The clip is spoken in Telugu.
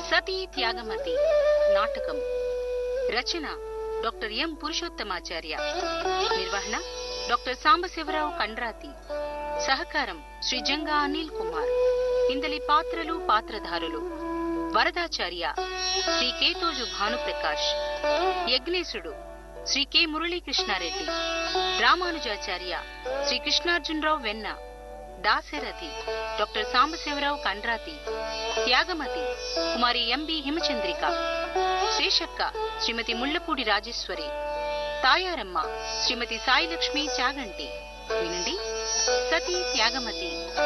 సతీ త్యాగమతి నాటకం రచన డాక్టర్ ఎం పురుషోత్తమాచార్య, నిర్వహణ డాక్టర్ సాంబశివరావు కండ్రాతి, సహకారం శ్రీ జంగా అనిల్ కుమార్. ఇందలి పాత్రలు పాత్రధారులు: వరదాచార్య శ్రీ కేతోజు భానుప్రకాష్, యజ్ఞేశుడు శ్రీ కె మురళీకృష్ణారెడ్డి, రామానుజాచార్య శ్రీ కృష్ణార్జునరావు వెన్న, దాశరథి డాక్టర్ సాంబశివరావు కండ్రాతి, త్యాగమతి కుమారి ఎంబి హిమచంద్రిక, శేషక్క శ్రీమతి ముళ్లపూడి రాజేశ్వరి, తాయారమ్మ శ్రీమతి సాయిలక్ష్మి చాగంటి. వినండి, సతీ త్యాగమతి.